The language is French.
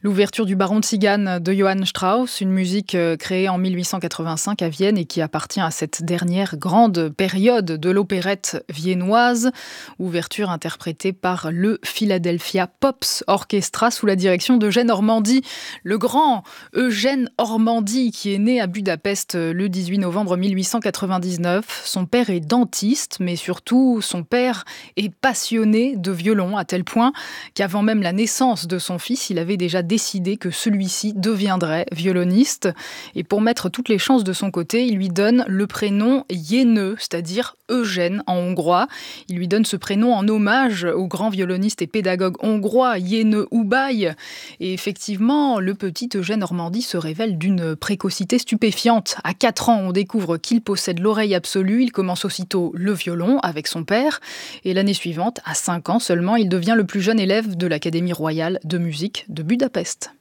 L'ouverture du Baron Tzigane de Johann Strauss, une musique créée en 1885 à Vienne et qui appartient à cette dernière grande période de l'opérette viennoise. Ouverture interprétée par le Philadelphia Pops Orchestra sous la direction d'Eugène Ormandy. Le grand Eugène Ormandy qui est né à Budapest le 18 novembre 1899. Son père est dentiste, mais surtout son père est passionné de violon à tel point qu'avant même la naissance de son fils, il avait déjà décidé que celui-ci deviendrait violoniste. Et pour mettre toutes les chances de son côté, il lui donne le prénom Jenő, c'est-à-dire Eugène en hongrois. Il lui donne ce prénom en hommage au grand violoniste et pédagogue hongrois Jenő Hubay. Et effectivement, le petit Eugène Ormandy se révèle d'une précocité stupéfiante. À 4 ans, on découvre qu'il possède l'oreille absolue. Il commence aussitôt le violon avec son père. Et l'année suivante, à 5 ans seulement, il devient le plus jeune élève de l'Académie royale de musique de Budapest.